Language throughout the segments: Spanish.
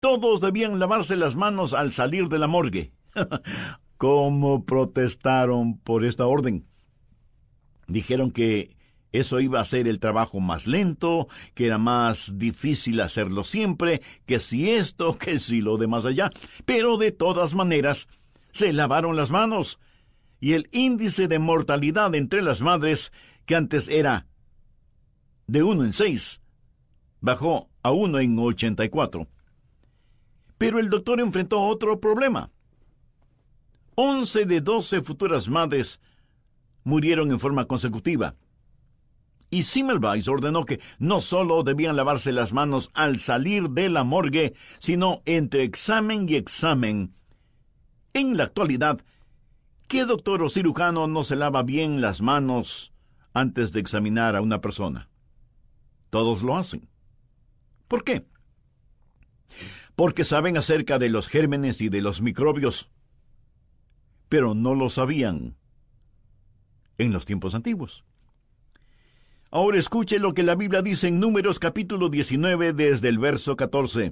todos debían lavarse las manos al salir de la morgue. ¿Cómo protestaron por esta orden? Dijeron que eso iba a ser el trabajo más lento, que era más difícil hacerlo siempre, que si esto, que si lo demás allá. Pero de todas maneras, se lavaron las manos. Y el índice de mortalidad entre las madres, que antes era de 1 en 6, bajó a 1 en 84. Pero el doctor enfrentó otro problema. 11 de 12 futuras madres murieron en forma consecutiva. Y Semmelweis ordenó que no solo debían lavarse las manos al salir de la morgue, sino entre examen y examen. En la actualidad, ¿qué doctor o cirujano no se lava bien las manos antes de examinar a una persona? Todos lo hacen. ¿Por qué? Porque saben acerca de los gérmenes y de los microbios, pero no lo sabían en los tiempos antiguos. Ahora escuche lo que la Biblia dice en Números capítulo 19 desde el verso 14.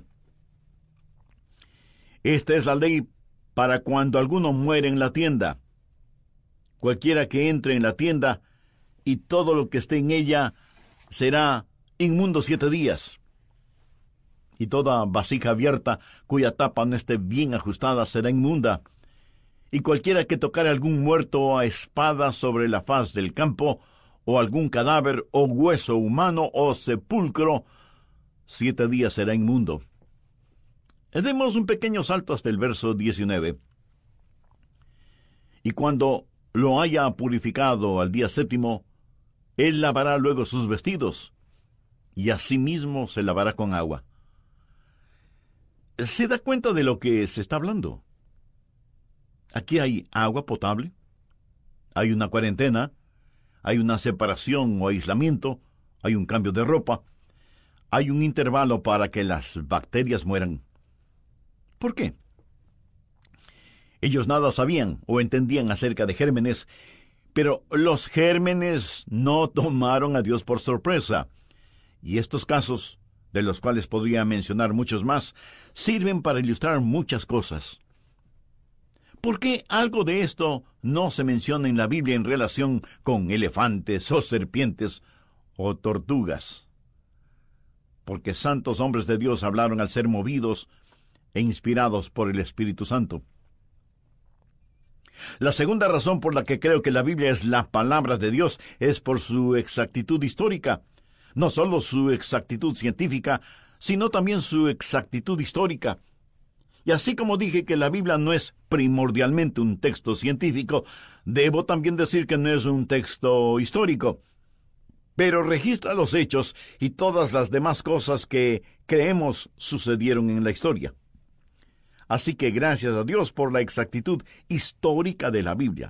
Esta es la ley para cuando alguno muere en la tienda. Cualquiera que entre en la tienda y todo lo que esté en ella será inmundo 7 días. Y toda vasija abierta cuya tapa no esté bien ajustada será inmunda. Y cualquiera que tocare algún muerto a espada sobre la faz del campo, o algún cadáver, o hueso humano, o sepulcro, 7 días será inmundo. Demos un pequeño salto hasta el verso 19. Y cuando lo haya purificado al día 7, él lavará luego sus vestidos, y asimismo se lavará con agua. ¿Se da cuenta de lo que se está hablando? Aquí hay agua potable, hay una cuarentena, hay una separación o aislamiento, hay un cambio de ropa, hay un intervalo para que las bacterias mueran. ¿Por qué? Ellos nada sabían o entendían acerca de gérmenes, pero los gérmenes no tomaron a Dios por sorpresa. Y estos casos, de los cuales podría mencionar muchos más, sirven para ilustrar muchas cosas. ¿Por qué algo de esto no se menciona en la Biblia en relación con elefantes o serpientes o tortugas? Porque santos hombres de Dios hablaron al ser movidos e inspirados por el Espíritu Santo. La segunda razón por la que creo que la Biblia es la palabra de Dios es por su exactitud histórica. No solo su exactitud científica, sino también su exactitud histórica. Y así como dije que la Biblia no es primordialmente un texto científico, debo también decir que no es un texto histórico. Pero registra los hechos y todas las demás cosas que creemos sucedieron en la historia. Así que gracias a Dios por la exactitud histórica de la Biblia.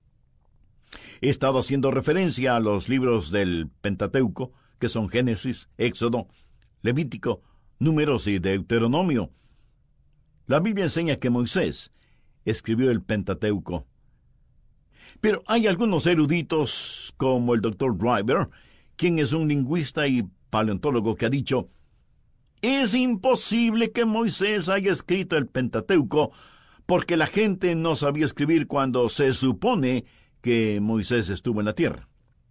He estado haciendo referencia a los libros del Pentateuco, que son Génesis, Éxodo, Levítico, Números y Deuteronomio. La Biblia enseña que Moisés escribió el Pentateuco. Pero hay algunos eruditos, como el Dr. Driver, quien es un lingüista y paleontólogo, que ha dicho: es imposible que Moisés haya escrito el Pentateuco, porque la gente no sabía escribir cuando se supone que Moisés estuvo en la tierra.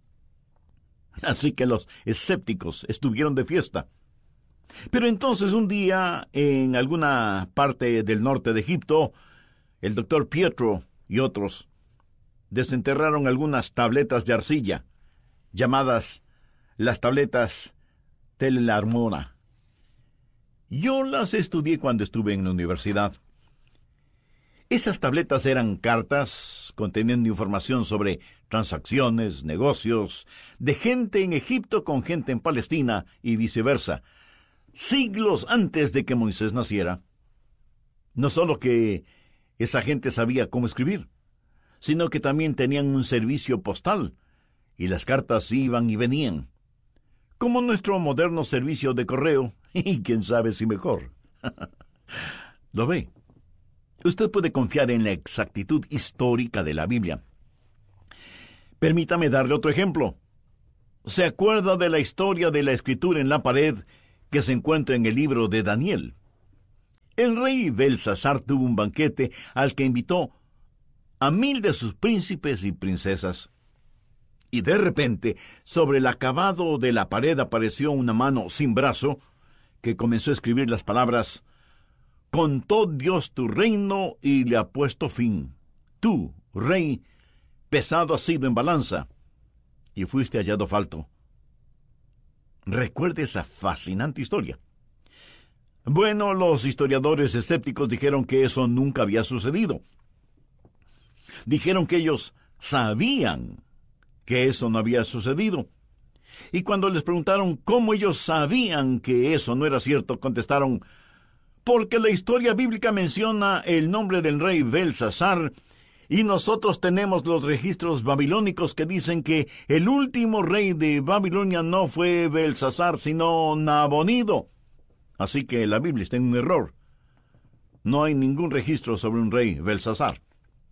Así que los escépticos estuvieron de fiesta. Pero entonces un día, en alguna parte del norte de Egipto, el doctor Pietro y otros desenterraron algunas tabletas de arcilla, llamadas las tabletas Tel Armona. Yo las estudié cuando estuve en la universidad. Esas tabletas eran cartas conteniendo información sobre transacciones, negocios, de gente en Egipto con gente en Palestina y viceversa, siglos antes de que Moisés naciera. No solo que esa gente sabía cómo escribir, sino que también tenían un servicio postal, y las cartas iban y venían, como nuestro moderno servicio de correo, y quién sabe si mejor. ¿Lo ve? Usted puede confiar en la exactitud histórica de la Biblia. Permítame darle otro ejemplo. ¿Se acuerda de la historia de la escritura en la pared que se encuentra en el libro de Daniel? El rey Belsasar tuvo un banquete al que invitó a 1000 de sus príncipes y princesas. Y de repente, sobre el acabado de la pared apareció una mano sin brazo que comenzó a escribir las palabras: «Contó Dios tu reino y le ha puesto fin. Tú, rey, pesado has sido en balanza, y fuiste hallado falto». Recuerde esa fascinante historia. Bueno, los historiadores escépticos dijeron que eso nunca había sucedido. Dijeron que ellos sabían que eso no había sucedido. Y cuando les preguntaron cómo ellos sabían que eso no era cierto, contestaron: «Porque la historia bíblica menciona el nombre del rey Belsasar, y nosotros tenemos los registros babilónicos que dicen que el último rey de Babilonia no fue Belsasar, sino Nabonido. Así que la Biblia está en un error. No hay ningún registro sobre un rey Belsasar».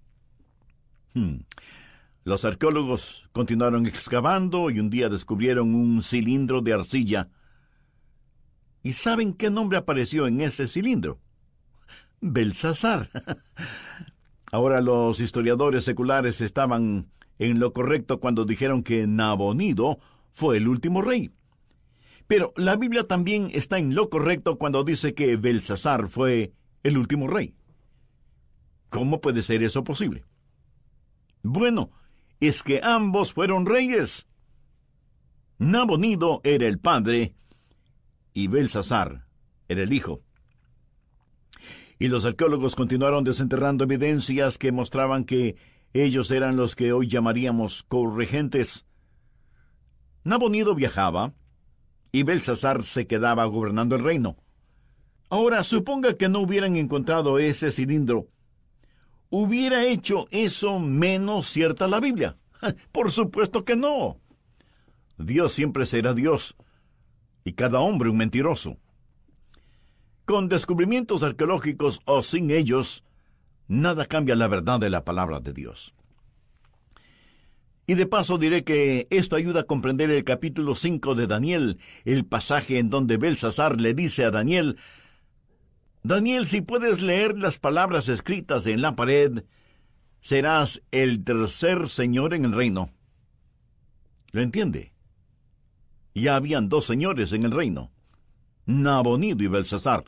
Los arqueólogos continuaron excavando y un día descubrieron un cilindro de arcilla. ¿Y saben qué nombre apareció en ese cilindro? Belsasar. Ahora los historiadores seculares estaban en lo correcto cuando dijeron que Nabonido fue el último rey. Pero la Biblia también está en lo correcto cuando dice que Belsasar fue el último rey. ¿Cómo puede ser eso posible? Bueno, es que ambos fueron reyes. Nabonido era el padre y Belsasar era el hijo. Y los arqueólogos continuaron desenterrando evidencias que mostraban que ellos eran los que hoy llamaríamos corregentes. Nabonido viajaba y Belsasar se quedaba gobernando el reino. Ahora, suponga que no hubieran encontrado ese cilindro. ¿Hubiera hecho eso menos cierta la Biblia? Por supuesto que no. Dios siempre será Dios, y cada hombre un mentiroso. Con descubrimientos arqueológicos o sin ellos, nada cambia la verdad de la palabra de Dios. Y de paso diré que esto ayuda a comprender el capítulo 5 de Daniel, el pasaje en donde Belsasar le dice a Daniel: «Daniel, si puedes leer las palabras escritas en la pared, serás el tercer señor en el reino». ¿Lo entiende? Ya habían 2 señores en el reino, Nabonido y Belsasar.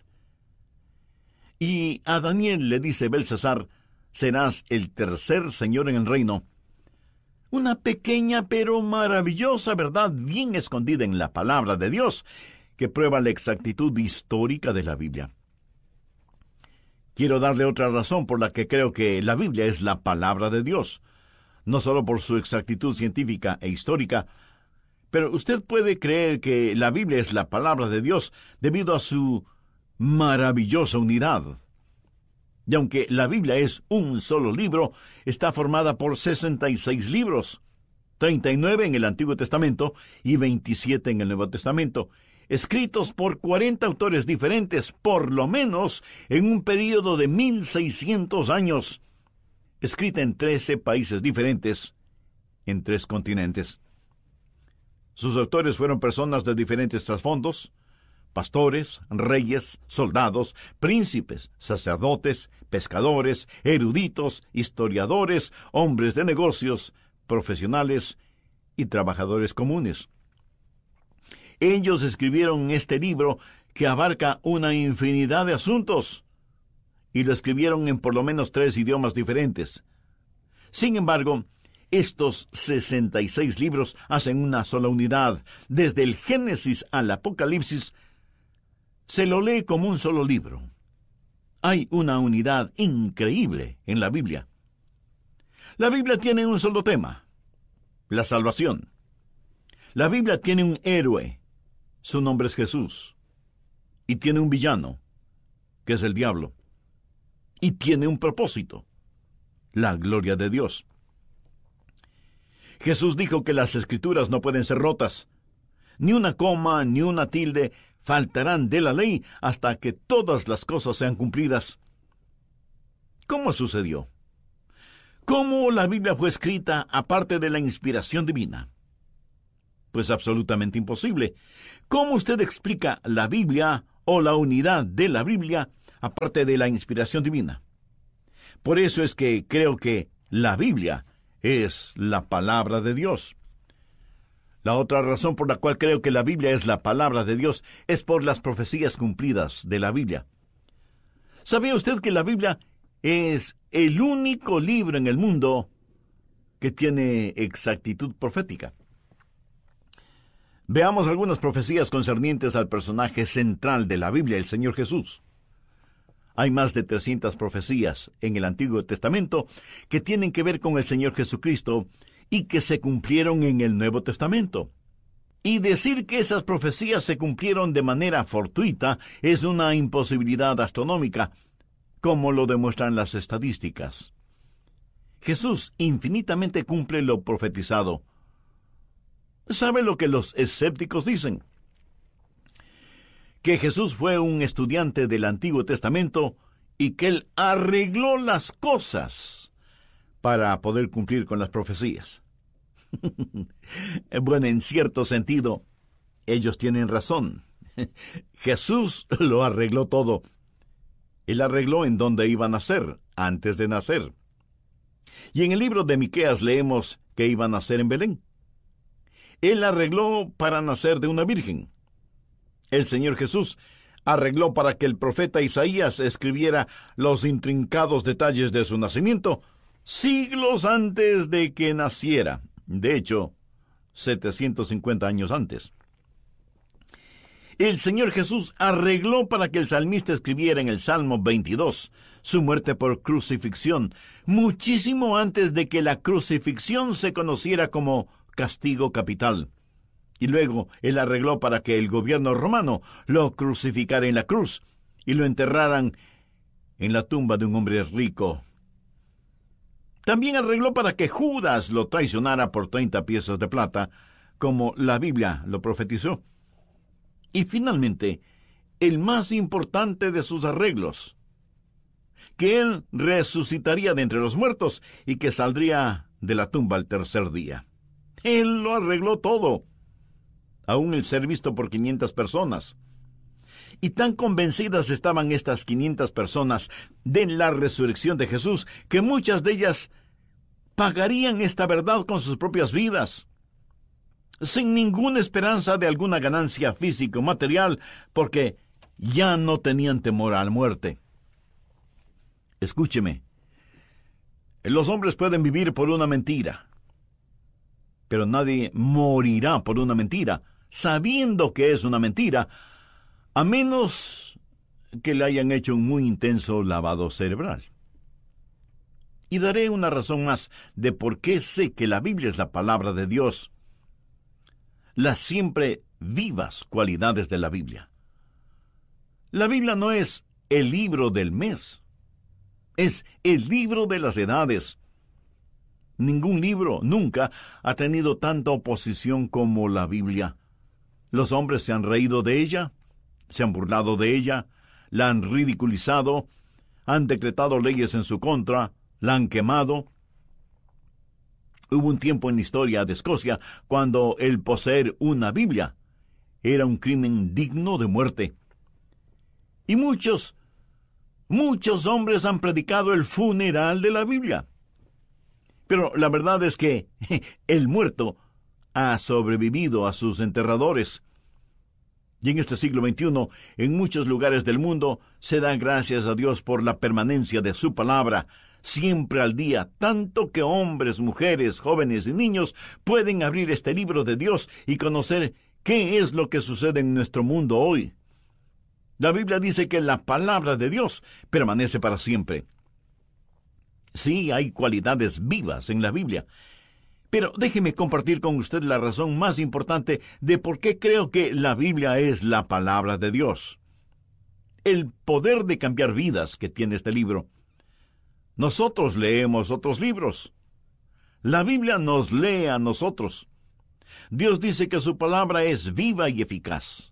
Y a Daniel le dice Belsasar: «Serás el tercer señor en el reino». Una pequeña pero maravillosa verdad bien escondida en la palabra de Dios, que prueba la exactitud histórica de la Biblia. Quiero darle otra razón por la que creo que la Biblia es la palabra de Dios, no solo por su exactitud científica e histórica, pero usted puede creer que la Biblia es la palabra de Dios debido a su maravillosa unidad. Y aunque la Biblia es un solo libro, está formada por 66 libros, 39 en el Antiguo Testamento y 27 en el Nuevo Testamento, escritos por 40 autores diferentes, por lo menos en un período de 1600 años, escrita en 13 países diferentes, en 3 continentes. Sus autores fueron personas de diferentes trasfondos: pastores, reyes, soldados, príncipes, sacerdotes, pescadores, eruditos, historiadores, hombres de negocios, profesionales y trabajadores comunes. Ellos escribieron este libro que abarca una infinidad de asuntos, y lo escribieron en por lo menos 3 idiomas diferentes. Sin embargo, estos 66 libros hacen una sola unidad. Desde el Génesis al Apocalipsis, se lo lee como un solo libro. Hay una unidad increíble en la Biblia. La Biblia tiene un solo tema: la salvación. La Biblia tiene un héroe. Su nombre es Jesús. Y tiene un villano, que es el diablo. Y tiene un propósito: la gloria de Dios. Jesús dijo que las Escrituras no pueden ser rotas. Ni una coma, ni una tilde faltarán de la ley hasta que todas las cosas sean cumplidas. ¿Cómo sucedió? ¿Cómo la Biblia fue escrita aparte de la inspiración divina? Pues absolutamente imposible. ¿Cómo usted explica la Biblia o la unidad de la Biblia aparte de la inspiración divina. Por eso es que creo que la Biblia es la palabra de Dios. La otra razón por la cual creo que la Biblia es la palabra de Dios es por las profecías cumplidas de la Biblia. ¿Sabía usted que la Biblia es el único libro en el mundo que tiene exactitud profética? Veamos algunas profecías concernientes al personaje central de la Biblia, el Señor Jesús. Hay más de 300 profecías en el Antiguo Testamento que tienen que ver con el Señor Jesucristo y que se cumplieron en el Nuevo Testamento. Y decir que esas profecías se cumplieron de manera fortuita es una imposibilidad astronómica, como lo demuestran las estadísticas. Jesús infinitamente cumple lo profetizado. ¿Sabe lo que los escépticos dicen? Que Jesús fue un estudiante del Antiguo Testamento y que él arregló las cosas para poder cumplir con las profecías. Bueno, en cierto sentido, ellos tienen razón. Jesús lo arregló todo. Él arregló en dónde iba a nacer, antes de nacer. Y en el libro de Miqueas leemos que iba a nacer en Belén. Él arregló para nacer de una virgen. El Señor Jesús arregló para que el profeta Isaías escribiera los intrincados detalles de su nacimiento siglos antes de que naciera. De hecho, 750 años antes. El Señor Jesús arregló para que el salmista escribiera en el Salmo 22 su muerte por crucifixión, muchísimo antes de que la crucifixión se conociera como castigo capital. Y luego él arregló para que el gobierno romano lo crucificara en la cruz y lo enterraran en la tumba de un hombre rico. También arregló para que Judas lo traicionara por 30 piezas de plata, como la Biblia lo profetizó. Y finalmente, el más importante de sus arreglos, que él resucitaría de entre los muertos y que saldría de la tumba al tercer día. Él lo arregló todo, aún el ser visto por 500 personas. Y tan convencidas estaban estas 500 personas de la resurrección de Jesús, que muchas de ellas pagarían esta verdad con sus propias vidas, sin ninguna esperanza de alguna ganancia física o material, porque ya no tenían temor a la muerte. Escúcheme, los hombres pueden vivir por una mentira, pero nadie morirá por una mentira, sabiendo que es una mentira, a menos que le hayan hecho un muy intenso lavado cerebral. Y daré una razón más de por qué sé que la Biblia es la palabra de Dios. Las siempre vivas cualidades de la Biblia. La Biblia no es el libro del mes, es el libro de las edades. Ningún libro nunca ha tenido tanta oposición como la Biblia. Los hombres se han reído de ella, se han burlado de ella, la han ridiculizado, han decretado leyes en su contra, la han quemado. Hubo un tiempo en la historia de Escocia cuando el poseer una Biblia era un crimen digno de muerte. Y muchos hombres han predicado el funeral de la Biblia. Pero la verdad es que el muerto ha sobrevivido a sus enterradores. Y en este siglo XXI, en muchos lugares del mundo, se da gracias a Dios por la permanencia de su palabra, siempre al día, tanto que hombres, mujeres, jóvenes y niños pueden abrir este libro de Dios y conocer qué es lo que sucede en nuestro mundo hoy. La Biblia dice que la palabra de Dios permanece para siempre. Sí, hay cualidades vivas en la Biblia, pero déjeme compartir con usted la razón más importante de por qué creo que la Biblia es la palabra de Dios. El poder de cambiar vidas que tiene este libro. Nosotros leemos otros libros. La Biblia nos lee a nosotros. Dios dice que su palabra es viva y eficaz.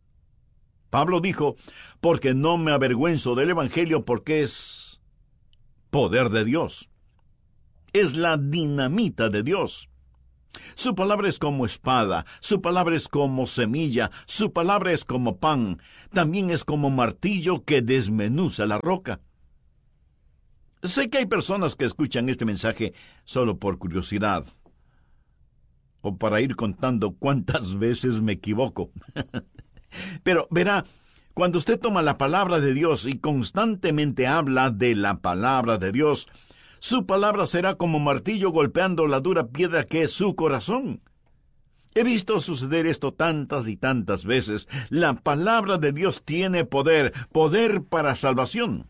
Pablo dijo, porque no me avergüenzo del Evangelio porque es poder de Dios. Es la dinamita de Dios. Su palabra es como espada, su palabra es como semilla, su palabra es como pan, también es como martillo que desmenuza la roca. Sé que hay personas que escuchan este mensaje solo por curiosidad, o para ir contando cuántas veces me equivoco. Pero verá, cuando usted toma la palabra de Dios y constantemente habla de la palabra de Dios, su palabra será como martillo golpeando la dura piedra que es su corazón. He visto suceder esto tantas y tantas veces. La palabra de Dios tiene poder, poder para salvación.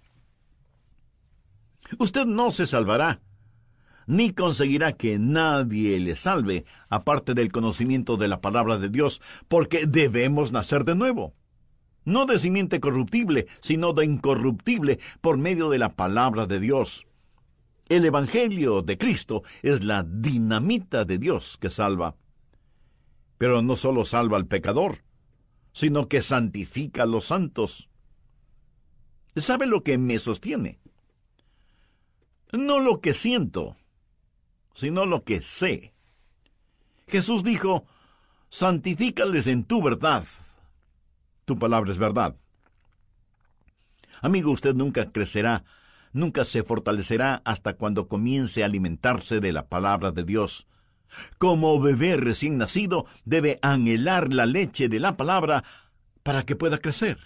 Usted no se salvará, ni conseguirá que nadie le salve, aparte del conocimiento de la palabra de Dios, porque debemos nacer de nuevo. No de simiente corruptible, sino de incorruptible, por medio de la palabra de Dios. El Evangelio de Cristo es la dinamita de Dios que salva. Pero no solo salva al pecador, sino que santifica a los santos. ¿Sabe lo que me sostiene? No lo que siento, sino lo que sé. Jesús dijo, santifícales en tu verdad. Tu palabra es verdad. Amigo, usted nunca crecerá, nunca se fortalecerá hasta cuando comience a alimentarse de la palabra de Dios. Como bebé recién nacido, debe anhelar la leche de la palabra para que pueda crecer.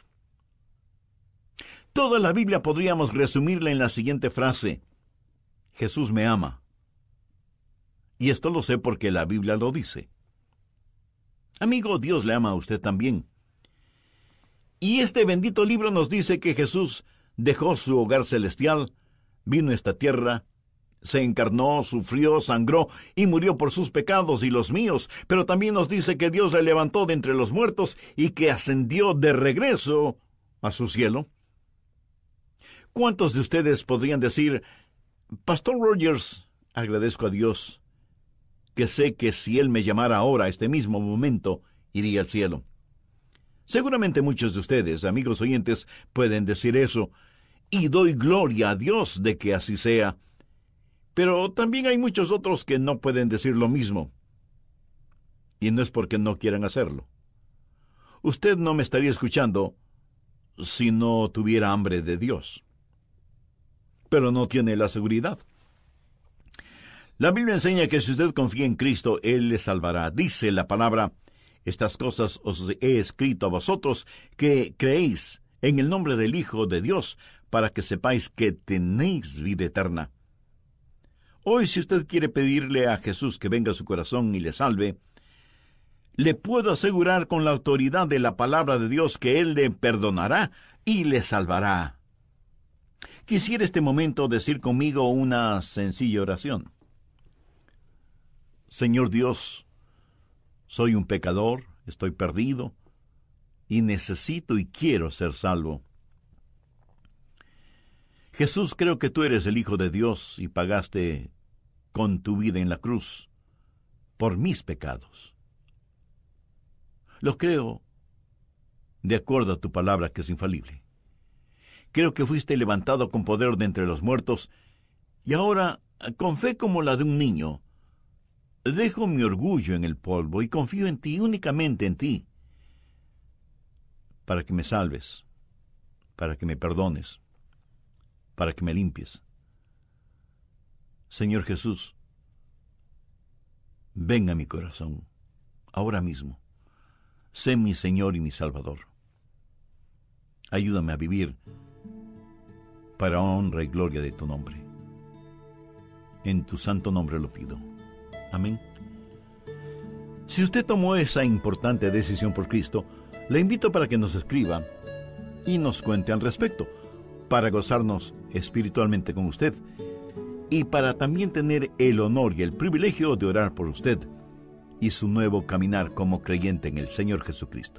Toda la Biblia podríamos resumirla en la siguiente frase: Jesús me ama. Y esto lo sé porque la Biblia lo dice. Amigo, Dios le ama a usted también. Y este bendito libro nos dice que Jesús dejó su hogar celestial, vino a esta tierra, se encarnó, sufrió, sangró y murió por sus pecados y los míos, pero también nos dice que Dios le levantó de entre los muertos y que ascendió de regreso a su cielo. ¿Cuántos de ustedes podrían decir, Pastor Rogers, agradezco a Dios, que sé que si Él me llamara ahora, a este mismo momento, iría al cielo? Seguramente muchos de ustedes, amigos oyentes, pueden decir eso, y doy gloria a Dios de que así sea. Pero también hay muchos otros que no pueden decir lo mismo. Y no es porque no quieran hacerlo. Usted no me estaría escuchando si no tuviera hambre de Dios. Pero no tiene la seguridad. La Biblia enseña que si usted confía en Cristo, Él le salvará. Dice la palabra, estas cosas os he escrito a vosotros que creéis en el nombre del Hijo de Dios, para que sepáis que tenéis vida eterna. Hoy, si usted quiere pedirle a Jesús que venga a su corazón y le salve, le puedo asegurar con la autoridad de la palabra de Dios que Él le perdonará y le salvará. Quisiera este momento decir conmigo una sencilla oración. Señor Dios, soy un pecador, estoy perdido, y necesito y quiero ser salvo. Jesús, creo que tú eres el Hijo de Dios y pagaste con tu vida en la cruz por mis pecados. Lo creo de acuerdo a tu palabra que es infalible. Creo que fuiste levantado con poder de entre los muertos, y ahora, con fe como la de un niño, dejo mi orgullo en el polvo y confío en ti, únicamente en ti, para que me salves, para que me perdones, para que me limpies. Señor Jesús, ven a mi corazón, ahora mismo. Sé mi Señor y mi Salvador. Ayúdame a vivir para honra y gloria de tu nombre. En tu santo nombre lo pido. Amén. Si usted tomó esa importante decisión por Cristo, le invito para que nos escriba y nos cuente al respecto, para gozarnos espiritualmente con usted y para también tener el honor y el privilegio de orar por usted y su nuevo caminar como creyente en el Señor Jesucristo.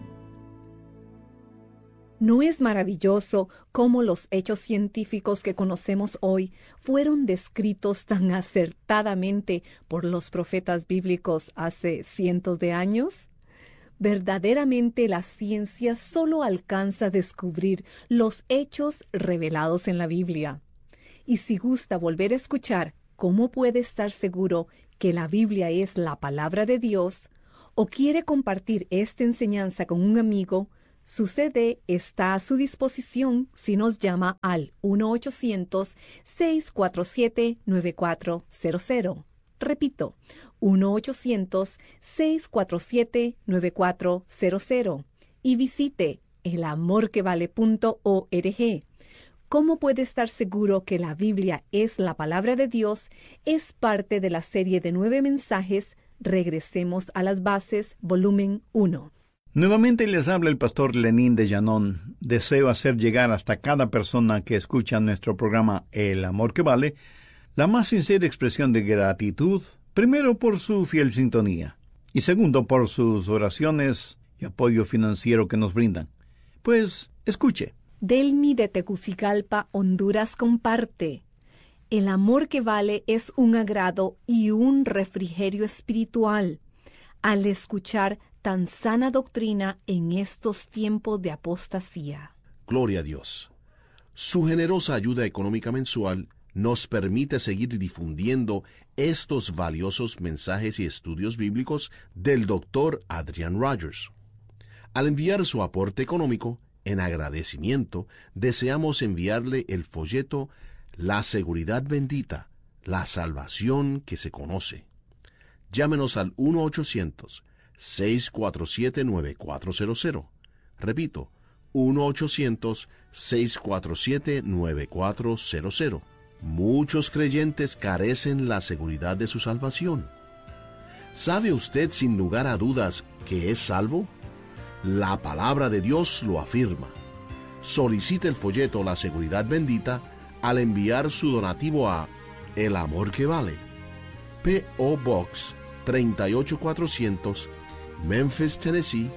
¿No es maravilloso cómo los hechos científicos que conocemos hoy fueron descritos tan acertadamente por los profetas bíblicos hace cientos de años? Verdaderamente la ciencia solo alcanza a descubrir los hechos revelados en la Biblia. Y si gusta volver a escuchar, ¿cómo puede estar seguro que la Biblia es la palabra de Dios o quiere compartir esta enseñanza con un amigo, su CD está a su disposición si nos llama al 1-800-647-9400. Repito, 1-800-647-9400 y visite elamorquevale.org. ¿Cómo puede estar seguro que la Biblia es la palabra de Dios? Es parte de la serie de 9 mensajes Regresemos a las Bases, volumen 1. Nuevamente les habla el pastor Lenín de Llanón. Deseo hacer llegar hasta cada persona que escucha nuestro programa El Amor que Vale la más sincera expresión de gratitud, primero por su fiel sintonía y segundo por sus oraciones y apoyo financiero que nos brindan. Pues, escuche. Delmi de Tegucigalpa, Honduras, comparte: el amor que vale es un agrado y un refrigerio espiritual al escuchar tan sana doctrina en estos tiempos de apostasía. Gloria a Dios. Su generosa ayuda económica mensual nos permite seguir difundiendo estos valiosos mensajes y estudios bíblicos del Dr. Adrian Rogers. Al enviar su aporte económico, en agradecimiento, deseamos enviarle el folleto La Seguridad Bendita, la salvación que se conoce. Llámenos al 1-800-647-9400. Repito, 1-800-647-9400. Muchos creyentes carecen la seguridad de su salvación. ¿Sabe usted sin lugar a dudas que es salvo? La palabra de Dios lo afirma. Solicite el folleto La Seguridad Bendita al enviar su donativo a El Amor que Vale, P.O. Box 38400, Memphis, Tennessee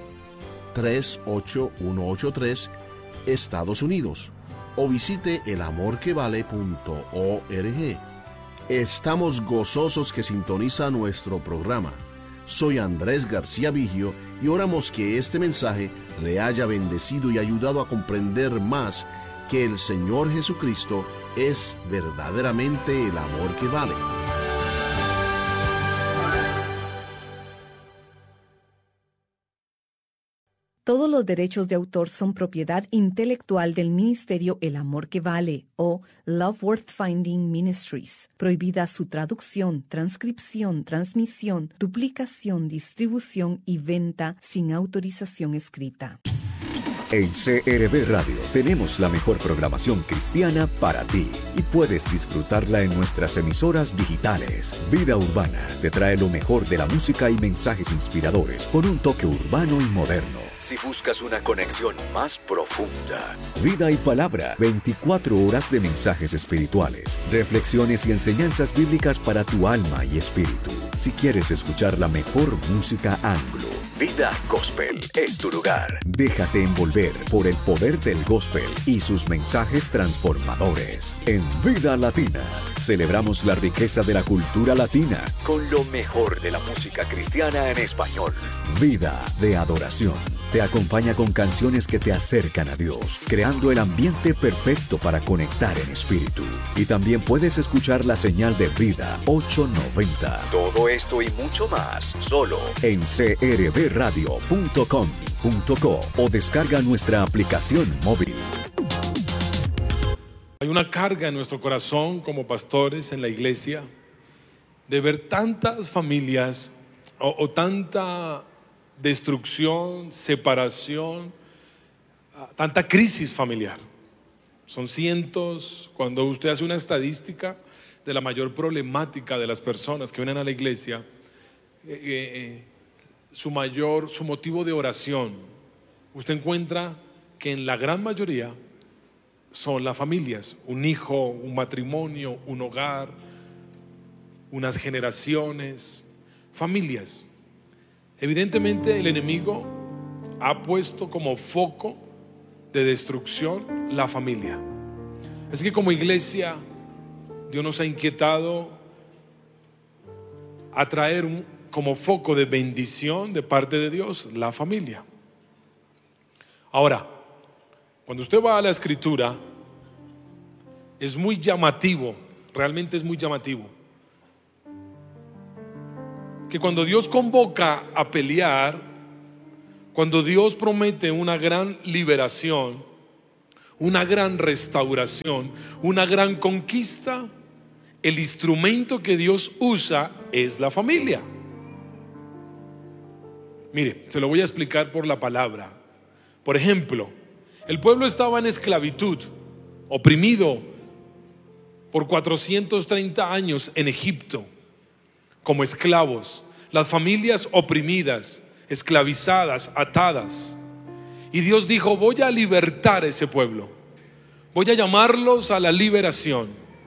38183, Estados Unidos, o visite elamorquevale.org. Estamos gozosos que sintoniza nuestro programa. Soy Andrés García Vigio y oramos que este mensaje le haya bendecido y ayudado a comprender más que el Señor Jesucristo es verdaderamente el amor que vale. Todos los derechos de autor son propiedad intelectual del Ministerio El Amor que Vale o Love Worth Finding Ministries. Prohibida su traducción, transcripción, transmisión, duplicación, distribución y venta sin autorización escrita. En CRB Radio tenemos la mejor programación cristiana para ti y puedes disfrutarla en nuestras emisoras digitales. Vida Urbana te trae lo mejor de la música y mensajes inspiradores con un toque urbano y moderno. Si buscas una conexión más profunda, Vida y Palabra, 24 horas de mensajes espirituales, reflexiones y enseñanzas bíblicas para tu alma y espíritu. Si quieres escuchar la mejor música anglo, Vida Gospel es tu lugar. Déjate envolver por el poder del gospel y sus mensajes transformadores. En Vida Latina, celebramos la riqueza de la cultura latina con lo mejor de la música cristiana en español. Vida de adoración te acompaña con canciones que te acercan a Dios, creando el ambiente perfecto para conectar en espíritu. Y también puedes escuchar la señal de Vida 890. Todo esto y mucho más, solo en crbradio.com.co o descarga nuestra aplicación móvil. Hay una carga en nuestro corazón como pastores en la iglesia de ver tantas familias o tanta destrucción, separación, tanta crisis familiar. Son cientos. Cuando usted hace una estadística de la mayor problemática de las personas que vienen a la iglesia, su motivo de oración, usted encuentra que en la gran mayoría son las familias, un hijo, un matrimonio, un hogar, unas generaciones, familias. Evidentemente el enemigo ha puesto como foco de destrucción la familia. Así que como iglesia, Dios nos ha inquietado a traer como foco de bendición de parte de Dios la familia. Ahora, cuando usted va a la Escritura, es muy llamativo, realmente es muy llamativo, que cuando Dios convoca a pelear, cuando Dios promete una gran liberación, una gran restauración, una gran conquista, el instrumento que Dios usa es la familia. Mire, se lo voy a explicar por la palabra. Por ejemplo, el pueblo estaba en esclavitud, oprimido por 430 años en Egipto, como esclavos. Las familias oprimidas, esclavizadas, atadas. Y Dios dijo: voy a libertar a ese pueblo, voy a llamarlos a la liberación.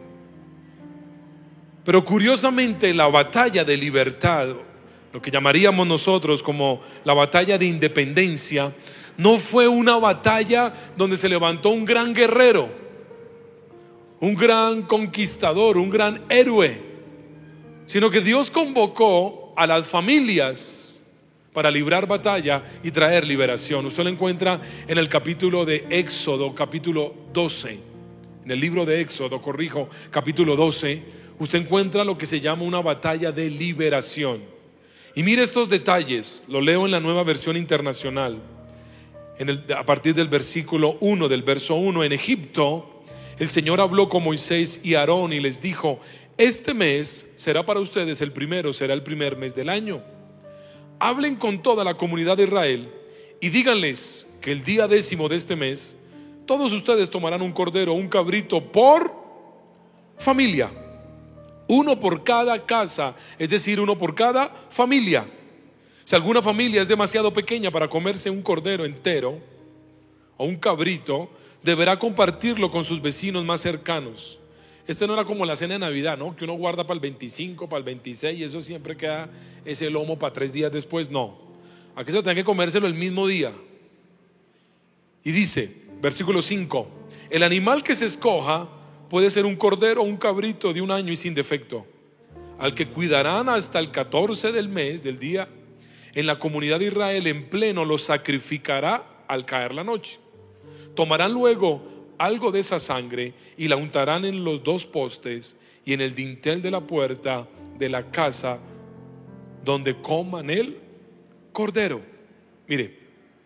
Pero curiosamente, la batalla de libertad, lo que llamaríamos nosotros como la batalla de independencia, no fue una batalla donde se levantó un gran guerrero, un gran conquistador, un gran héroe, sino que Dios convocó a las familias para librar batalla y traer liberación. Usted lo encuentra en el capítulo de Éxodo, capítulo 12. En el libro de Éxodo, capítulo 12, usted encuentra lo que se llama una batalla de liberación. Y mire estos detalles, lo leo en la Nueva Versión Internacional, a partir del versículo 1, del verso 1. En Egipto, el Señor habló con Moisés y Aarón y les dijo: este mes será para ustedes el primero, será el primer mes del año. Hablen con toda la comunidad de Israel y díganles que el día 10º de este mes todos ustedes tomarán un cordero o un cabrito por familia, uno por cada casa, es decir, uno por cada familia. Si alguna familia es demasiado pequeña para comerse un cordero entero o un cabrito, deberá compartirlo con sus vecinos más cercanos. Este no era como la cena de Navidad, ¿no? Que uno guarda para el 25, para el 26 y eso siempre queda ese lomo para 3 días después. No, aquí se tiene que comérselo el mismo día. Y dice, versículo 5: el animal que se escoja puede ser un cordero o un cabrito de 1 año y sin defecto, al que cuidarán hasta el 14 del mes, del día. En la comunidad de Israel en pleno lo sacrificará al caer la noche. Tomarán luego algo de esa sangre y la untarán en los 2 postes y en el dintel de la puerta de la casa donde coman el cordero. Mire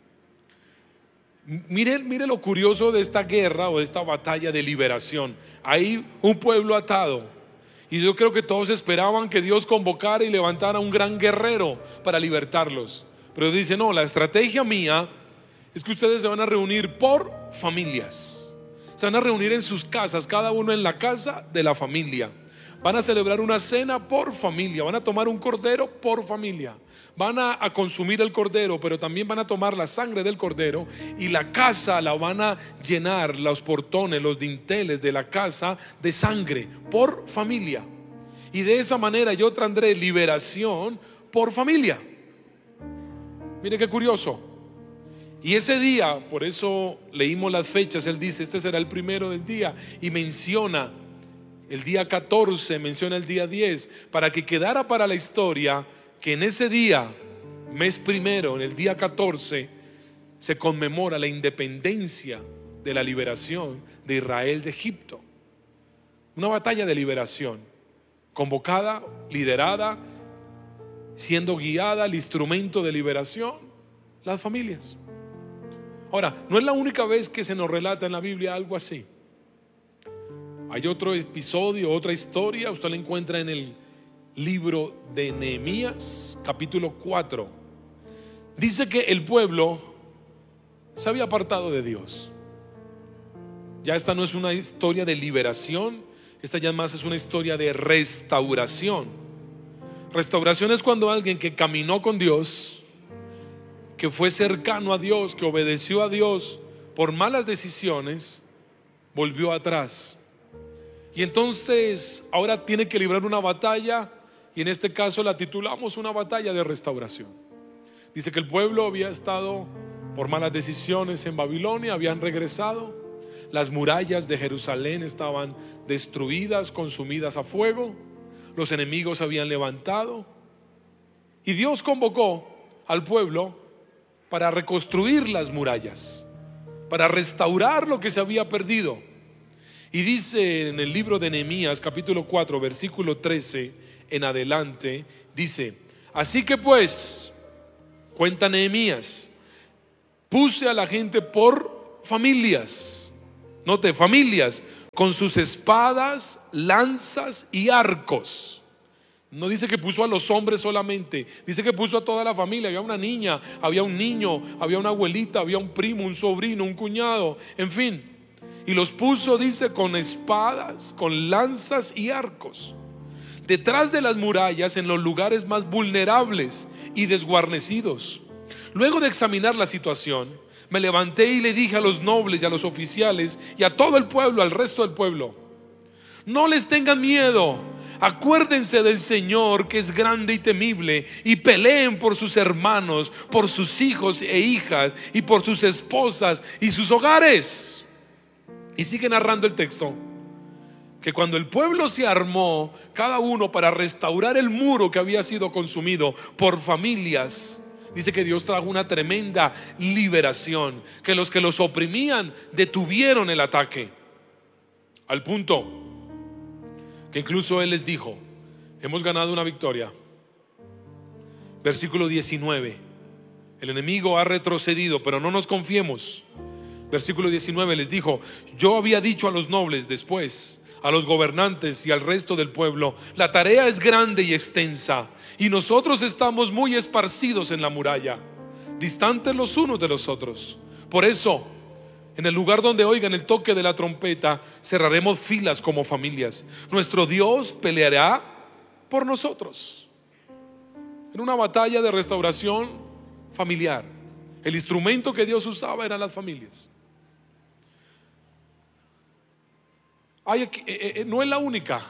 lo curioso de esta guerra o de esta batalla de liberación. Hay un pueblo atado y yo creo que todos esperaban que Dios convocara y levantara un gran guerrero para libertarlos, pero dice: no, la estrategia mía es que ustedes se van a reunir por familias, se van a reunir en sus casas, cada uno en la casa de la familia. Van a celebrar una cena por familia, van a tomar un cordero por familia, van a consumir el cordero, pero también van a tomar la sangre del cordero y la casa la van a llenar, los portones, los dinteles de la casa, de sangre por familia. Y de esa manera yo traeré liberación por familia. Mire qué curioso. Y ese día, por eso leímos las fechas, él dice: este será el primero del día, y menciona el día 14, menciona el día 10, para que quedara para la historia que en ese día, mes primero, en el día 14, se conmemora la independencia de la liberación de Israel de Egipto. Una batalla de liberación, convocada, liderada, siendo guiada el instrumento de liberación, las familias. Ahora, no es la única vez que se nos relata en la Biblia algo así. Hay otro episodio, otra historia, usted la encuentra en el libro de Nehemías, capítulo 4. Dice que el pueblo se había apartado de Dios. Ya esta no es una historia de liberación, esta ya más es una historia de restauración. Restauración es cuando alguien que caminó con Dios, que fue cercano a Dios, que obedeció a Dios, por malas decisiones, volvió atrás. Y entonces ahora tiene que librar una batalla, y en este caso la titulamos una batalla de restauración. Dice que el pueblo había estado por malas decisiones en Babilonia, habían regresado, las murallas de Jerusalén estaban destruidas, consumidas a fuego, los enemigos habían levantado, y Dios convocó al pueblo para reconstruir las murallas, para restaurar lo que se había perdido. Y dice en el libro de Nehemías, capítulo 4, versículo 13 en adelante, dice: Así que pues, cuenta Nehemías, puse a la gente por familias, note, familias, con sus espadas, lanzas y arcos. No dice que puso a los hombres solamente, dice que puso a toda la familia. Había una niña, había un niño, había una abuelita, había un primo, un sobrino, un cuñado, en fin. Y los puso, dice, con espadas, con lanzas y arcos, detrás de las murallas, en los lugares más vulnerables y desguarnecidos. Luego de examinar la situación, me levanté y le dije a los nobles y a los oficiales y a todo el pueblo, al resto del pueblo: no les tengan miedo, acuérdense del Señor, que es grande y temible, y peleen por sus hermanos, por sus hijos e hijas, y por sus esposas y sus hogares. Y sigue narrando el texto que cuando el pueblo se armó, cada uno para restaurar el muro que había sido consumido por familias, dice que Dios trajo una tremenda liberación, que los oprimían detuvieron el ataque, al punto que incluso Él les dijo: hemos ganado una victoria. Versículo 19: el enemigo ha retrocedido, pero no nos confiemos. Versículo 19 les dijo: yo había dicho a los nobles, después a los gobernantes y al resto del pueblo: la tarea es grande y extensa, y nosotros estamos muy esparcidos en la muralla, distantes los unos de los otros. Por eso, en el lugar donde oigan el toque de la trompeta, cerraremos filas como familias. Nuestro Dios peleará por nosotros. En una batalla de restauración familiar, el instrumento que Dios usaba eran las familias. No es la única.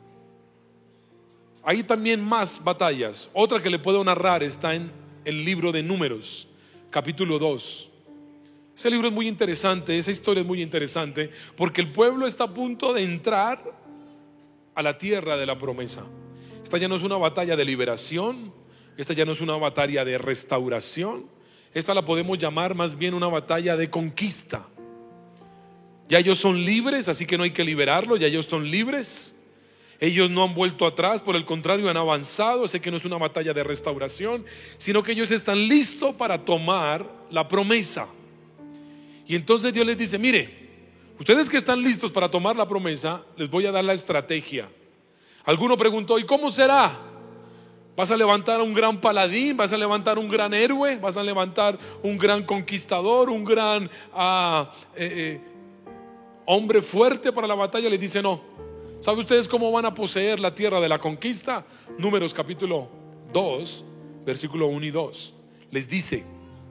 Hay también más batallas. Otra que le puedo narrar está en el libro de Números, capítulo 2. Ese libro es muy interesante, esa historia es muy interesante, porque el pueblo está a punto de entrar a la tierra de la promesa. Esta ya no es una batalla de liberación, esta ya no es una batalla de restauración, esta la podemos llamar más bien una batalla de conquista. Ya ellos son libres, así que no hay que liberarlos, ya ellos son libres. Ellos no han vuelto atrás, por el contrario han avanzado. Sé que no es una batalla de restauración, sino que ellos están listos para tomar la promesa. Y entonces Dios les dice: mire, ustedes que están listos para tomar la promesa, les voy a dar la estrategia. Alguno preguntó: ¿y cómo será? ¿Vas a levantar a un gran paladín? ¿Vas a levantar un gran héroe? ¿Vas a levantar un gran conquistador? ¿Un gran hombre fuerte para la batalla? Les dice: no. ¿Sabe ustedes cómo van a poseer la tierra de la conquista? Números capítulo 2, versículo 1 y 2. Les dice: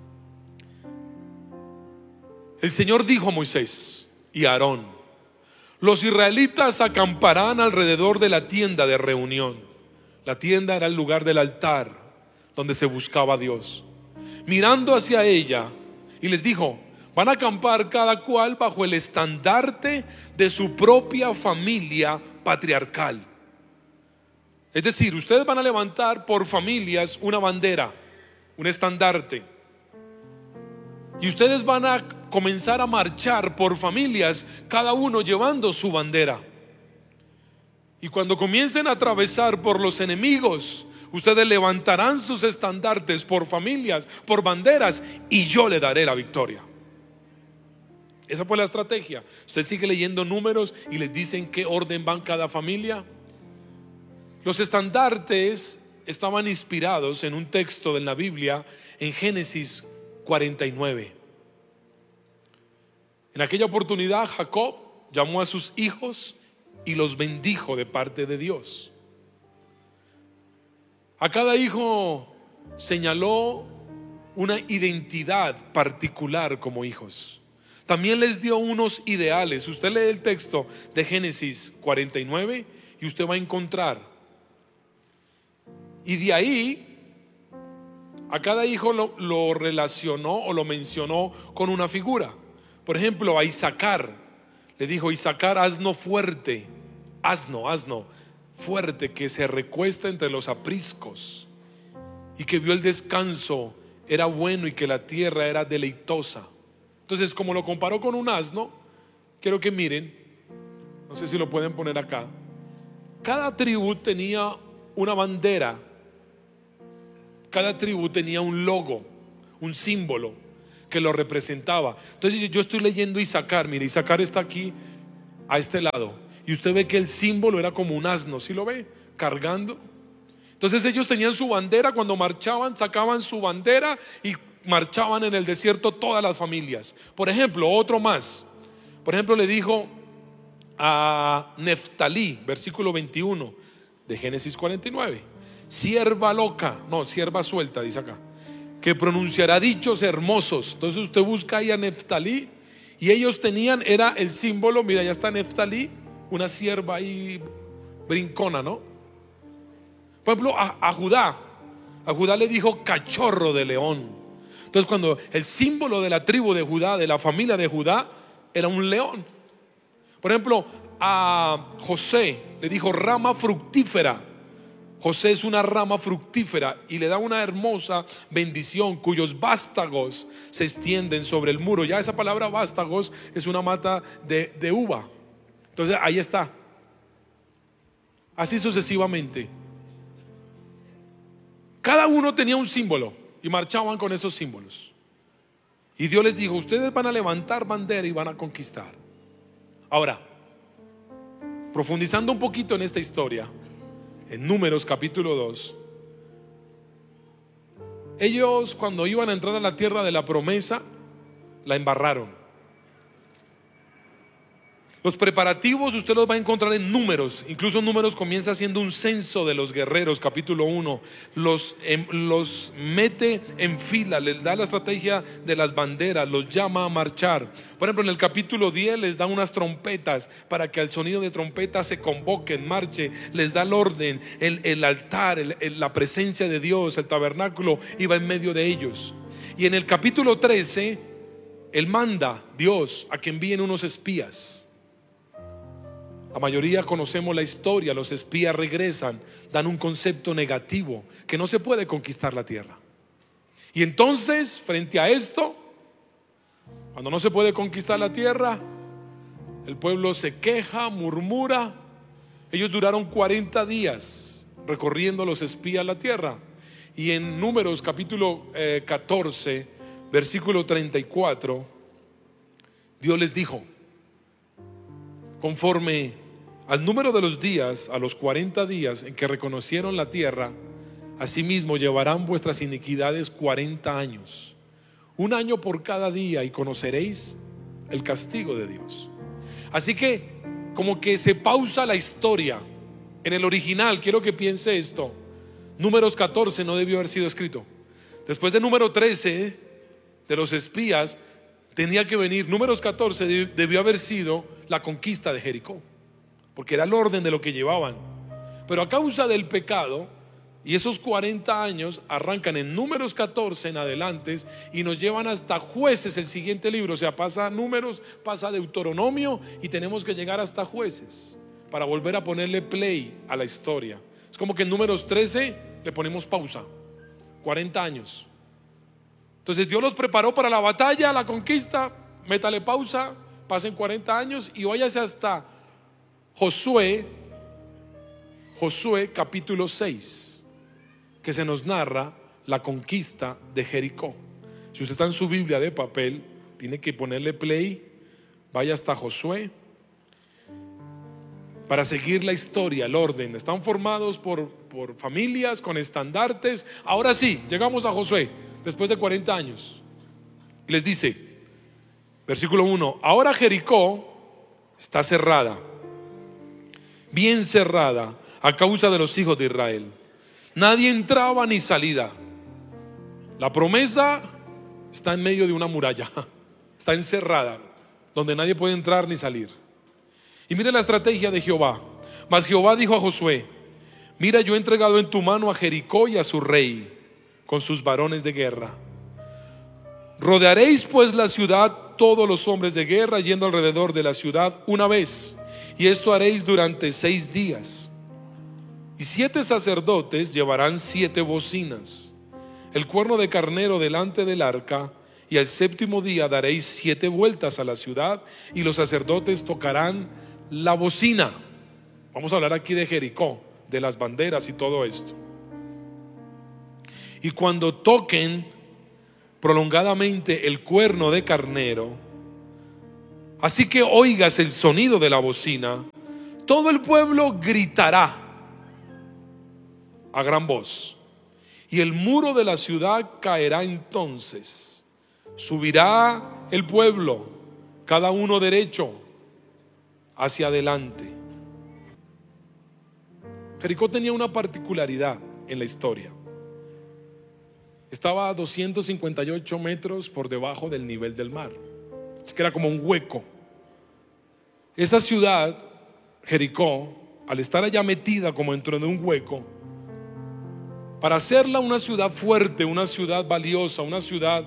el Señor dijo a Moisés y a Aarón: los israelitas acamparán alrededor de la tienda de reunión. La tienda era el lugar del altar donde se buscaba a Dios, mirando hacia ella, y les dijo: van a acampar cada cual bajo el estandarte de su propia familia patriarcal. Es decir, ustedes van a levantar por familias una bandera, un estandarte, y ustedes van a comenzar a marchar por familias, cada uno llevando su bandera. Y cuando comiencen a atravesar por los enemigos, ustedes levantarán sus estandartes por familias, por banderas, y yo le daré la victoria. Esa fue la estrategia. Usted sigue leyendo Números y les dice en qué orden van cada familia. Los estandartes estaban inspirados en un texto de la Biblia, en Génesis 49. En aquella oportunidad Jacob llamó a sus hijos y los bendijo de parte de Dios. A cada hijo señaló una identidad particular como hijos. También les dio unos ideales. Usted lee el texto de Génesis 49 y usted va a encontrar. Y de ahí a cada hijo lo relacionó o lo mencionó con una figura. Por ejemplo, a Isacar le dijo: Isacar, asno fuerte, asno fuerte, que se recuesta entre los apriscos y que vio el descanso, era bueno, y que la tierra era deleitosa. Entonces, como lo comparó con un asno, quiero que miren, no sé si lo pueden poner acá. Cada tribu tenía una bandera Cada tribu tenía un logo, un símbolo que lo representaba. Entonces yo estoy leyendo Isaacar, mire, Isaacar está aquí a este lado, y usted ve que el símbolo era como un asno, ¿sí lo ve? Cargando. Entonces ellos tenían su bandera, cuando marchaban sacaban su bandera y marchaban en el desierto todas las familias. Por ejemplo, otro más. Por ejemplo, le dijo a Neftalí, versículo 21 de Génesis 49: sierva loca, no, sierva suelta, dice acá, que pronunciará dichos hermosos. Entonces usted busca ahí a Neftalí, y ellos tenían, era el símbolo, mira, ya está Neftalí, una sierva ahí brincona, ¿no? Por ejemplo, a Judá le dijo cachorro de león. Entonces cuando el símbolo de la tribu de Judá, de la familia de Judá, era un león. Por ejemplo, a José le dijo rama fructífera. José es una rama fructífera y le da una hermosa bendición cuyos vástagos se extienden sobre el muro. Ya esa palabra vástagos es una mata de uva. Entonces ahí está. Así sucesivamente. Cada uno tenía un símbolo y marchaban con esos símbolos. Y Dios les dijo: ustedes van a levantar bandera y van a conquistar. Ahora, profundizando un poquito en esta historia, en Números capítulo 2, ellos cuando iban a entrar a la tierra de la promesa, la embarraron. Los preparativos usted los va a encontrar en Números. Incluso Números comienza haciendo un censo de los guerreros, capítulo 1. Los mete en fila, les da la estrategia de las banderas, los llama a marchar. Por ejemplo, en el capítulo 10 les da unas trompetas para que al sonido de trompetas se convoquen, marche. Les da el orden, el altar, la presencia de Dios, el tabernáculo iba en medio de ellos. Y en el capítulo 13 Él manda, Dios, a que envíen unos espías. La mayoría conocemos la historia. Los espías regresan, dan un concepto negativo, que no se puede conquistar la tierra. Y entonces, frente a esto, cuando no se puede conquistar la tierra, el pueblo se queja, murmura. Ellos duraron 40 días recorriendo los espías la tierra. Y en Números capítulo 14, versículo 34, Dios les dijo: conforme al número de los días, a los 40 días en que reconocieron la tierra, asimismo llevarán vuestras iniquidades 40 años, un año por cada día, y conoceréis el castigo de Dios. Así que como que se pausa la historia. En el original, quiero que piense esto, Números 14 no debió haber sido escrito. Después de número 13 de los espías, tenía que venir Números 14, debió haber sido la conquista de Jericó, porque era el orden de lo que llevaban. Pero a causa del pecado, y esos 40 años arrancan en Números 14 en adelante y nos llevan hasta Jueces, el siguiente libro. O sea, pasa Números, pasa Deuteronomio y tenemos que llegar hasta Jueces para volver a ponerle play a la historia. Es como que en Números 13 le ponemos pausa, 40 años. Entonces Dios los preparó para la batalla, la conquista, métale pausa, pasen 40 años y váyase hasta Josué capítulo 6, que se nos narra la conquista de Jericó. Si usted está en su Biblia de papel, tiene que ponerle play, vaya hasta Josué para seguir la historia, el orden. Están formados por familias con estandartes. Ahora sí, llegamos a Josué después de 40 años y les dice, versículo 1: ahora Jericó está cerrada, bien cerrada, a causa de los hijos de Israel. Nadie entraba ni salida. La promesa está en medio de una muralla, está encerrada, donde nadie puede entrar ni salir. Y mire la estrategia de Jehová. Mas Jehová dijo a Josué: mira, yo he entregado en tu mano a Jericó y a su rey con sus varones de guerra. Rodearéis pues la ciudad todos los hombres de guerra, yendo alrededor de la ciudad una vez, y esto haréis durante 6 días. Y 7 sacerdotes llevarán 7 bocinas, el cuerno de carnero delante del arca, y al 7º día daréis 7 vueltas a la ciudad, y los sacerdotes tocarán la bocina. Vamos a hablar aquí de Jericó, de las banderas y todo esto. y cuando toquen prolongadamente el cuerno de carnero, así que oigas el sonido de la bocina, todo el pueblo gritará a gran voz, y el muro de la ciudad caerá entonces. Subirá el pueblo, cada uno derecho hacia adelante. Jericó tenía una particularidad en la historia. Estaba a 258 metros por debajo del nivel del mar. Así que era como un hueco. Esa ciudad, Jericó, al estar allá metida como dentro de un hueco, para hacerla una ciudad fuerte, una ciudad valiosa, una ciudad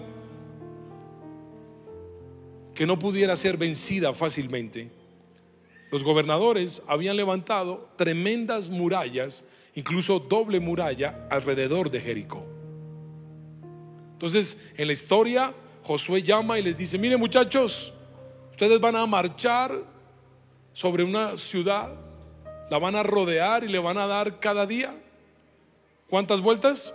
que no pudiera ser vencida fácilmente, los gobernadores habían levantado tremendas murallas, incluso doble muralla, alrededor de Jericó. Entonces, en la historia, Josué llama y les dice: miren, muchachos, ustedes van a marchar sobre una ciudad, la van a rodear y le van a dar cada día, ¿cuántas vueltas?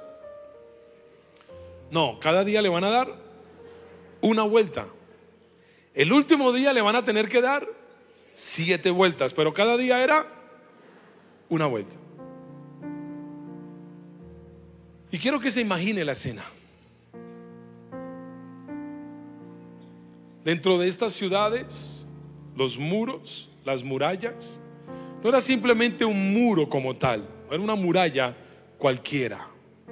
No, cada día le van a dar una vuelta. El último día le van a tener que dar 7 vueltas, pero cada día era una vuelta. Y quiero que se imagine la escena. Dentro de estas ciudades, los muros, las murallas, no era simplemente un muro como tal, no era una muralla cualquiera.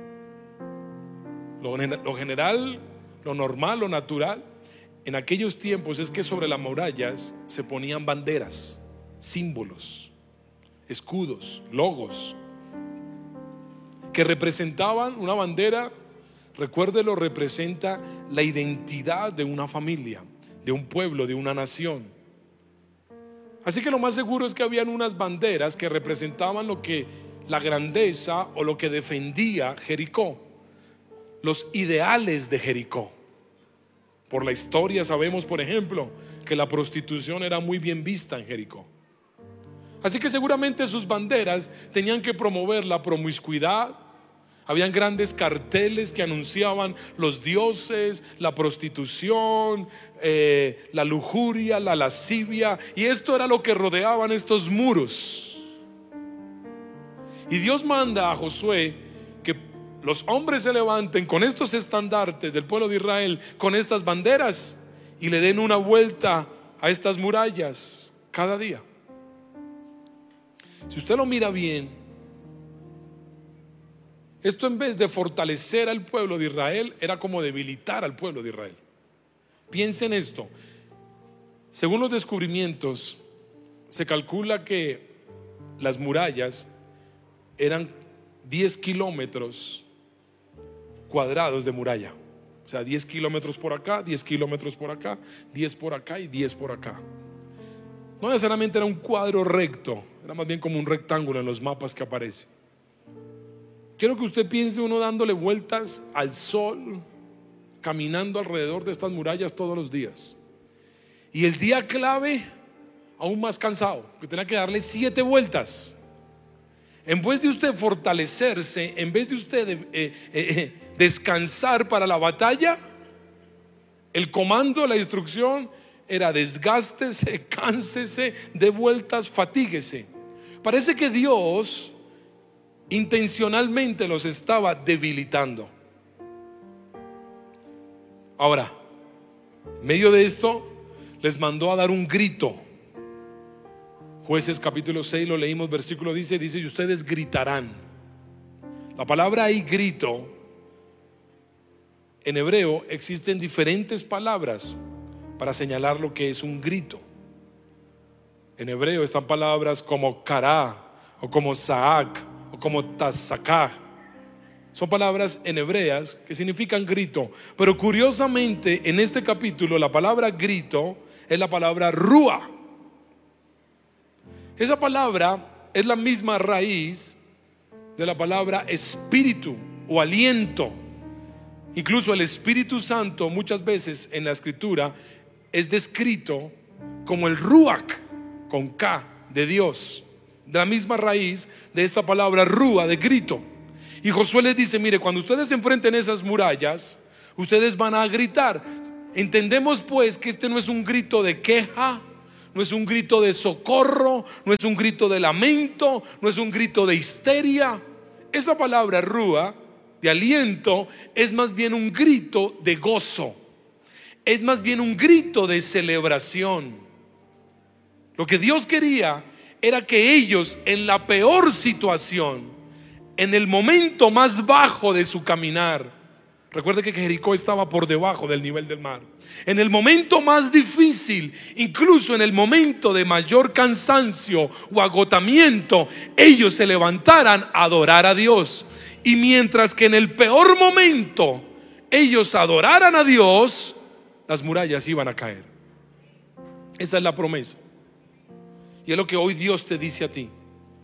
Lo general, lo normal, lo natural en aquellos tiempos es que sobre las murallas se ponían banderas, símbolos, escudos, logos, que representaban una bandera. Recuérdelo, representa la identidad de una familia, de un pueblo, de una nación. Así que lo más seguro es que habían unas banderas que representaban lo que la grandeza o lo que defendía Jericó, los ideales de Jericó. Por la historia sabemos, por ejemplo, que la prostitución era muy bien vista en Jericó. Así que seguramente sus banderas tenían que promover la promiscuidad. Habían grandes carteles que anunciaban los dioses, la prostitución, la lujuria, la lascivia, y esto era lo que rodeaban estos muros. Y Dios manda a Josué que los hombres se levanten con estos estandartes del pueblo de Israel, con estas banderas, y le den una vuelta a estas murallas cada día. Si usted lo mira bien, esto, en vez de fortalecer al pueblo de Israel, era como debilitar al pueblo de Israel. Piensen esto. Según los descubrimientos, se calcula que las murallas eran 10 kilómetros cuadrados de muralla. O sea, 10 kilómetros por acá, 10 kilómetros por acá, 10 por acá y 10 por acá. No necesariamente era un cuadro recto, era más bien como un rectángulo en los mapas que aparece. Quiero que usted piense uno dándole vueltas al sol, caminando alrededor de estas murallas todos los días. Y el día clave, aún más cansado, que tenía que darle 7 vueltas. En vez de usted fortalecerse, en vez de usted descansar para la batalla, el comando, la instrucción era: desgástese, cánsese, dé vueltas, fatíguese. Parece que Dios intencionalmente los estaba debilitando. Ahora, en medio de esto, les mandó a dar un grito. Jueces capítulo 6, lo leímos, versículo dice: y ustedes gritarán. La palabra ahí, grito, en hebreo existen diferentes palabras para señalar lo que es un grito. En hebreo están palabras como kará, o como saak, o como tasaká. Son palabras en hebreas que significan grito. Pero curiosamente, en este capítulo, la palabra grito es la palabra rúa. Esa palabra es la misma raíz de la palabra espíritu o aliento. Incluso el Espíritu Santo muchas veces en la escritura es descrito como el ruach, con K, de Dios, de la misma raíz de esta palabra rúa, de grito. Y Josué les dice: mire, cuando ustedes se enfrenten a esas murallas, ustedes van a gritar. Entendemos pues que este no es un grito de queja, no es un grito de socorro, no es un grito de lamento, no es un grito de histeria. Esa palabra rúa, de aliento, es más bien un grito de gozo, es más bien un grito de celebración. Lo que Dios quería era que ellos, en la peor situación, en el momento más bajo de su caminar, recuerde que Jericó estaba por debajo del nivel del mar, en el momento más difícil, incluso en el momento de mayor cansancio o agotamiento, ellos se levantaran a adorar a Dios. Y mientras que en el peor momento ellos adoraran a Dios, las murallas iban a caer. Esa es la promesa. Y es lo que hoy Dios te dice a ti.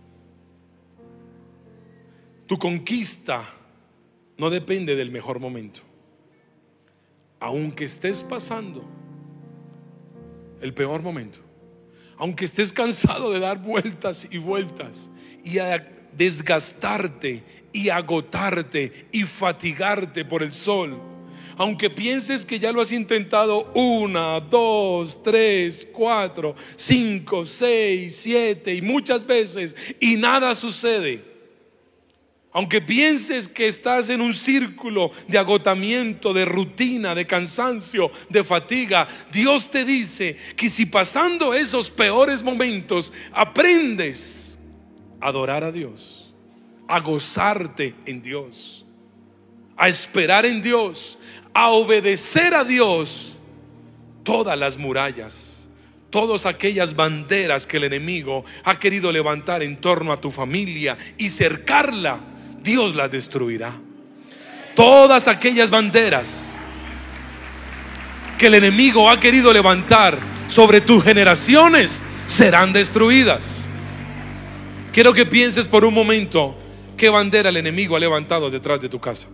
Tu conquista no depende del mejor momento. Aunque estés pasando el peor momento, aunque estés cansado de dar vueltas y vueltas y a desgastarte y agotarte y fatigarte por el sol, aunque pienses que ya lo has intentado 1, 2, 3, 4, 5, 6, 7 y muchas veces y nada sucede, aunque pienses que estás en un círculo de agotamiento, de rutina, de cansancio, de fatiga, Dios te dice que si pasando esos peores momentos aprendes a adorar a Dios, a gozarte en Dios, a esperar en Dios, a obedecer a Dios, todas las murallas, todas aquellas banderas que el enemigo ha querido levantar en torno a tu familia y cercarla, Dios las destruirá. Todas aquellas banderas que el enemigo ha querido levantar sobre tus generaciones serán destruidas. Quiero que pienses por un momento qué bandera el enemigo ha levantado detrás de tu casa.